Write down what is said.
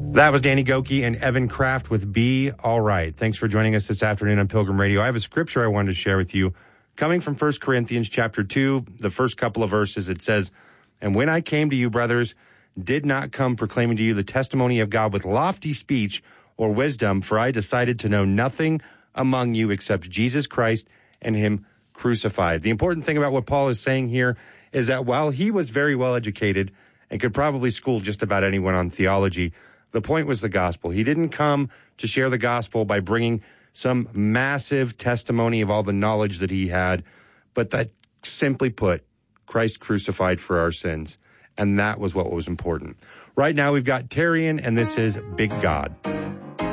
That was Danny Gokey and Evan Kraft with Be All Right. Thanks for joining us this afternoon on Pilgrim Radio. I have a scripture I wanted to share with you coming from 1 Corinthians chapter 2, the first couple of verses. It says, "And when I came to you, brothers, did not come proclaiming to you the testimony of God with lofty speech or wisdom, for I decided to know nothing among you except Jesus Christ and him crucified." The important thing about what Paul is saying here is that while he was very well educated and could probably school just about anyone on theology, the point was the gospel. He didn't come to share the gospel by bringing some massive testimony of all the knowledge that he had, but that, simply put, Christ crucified for our sins. And that was what was important. Right now, we've got Tarian, and this is Big God.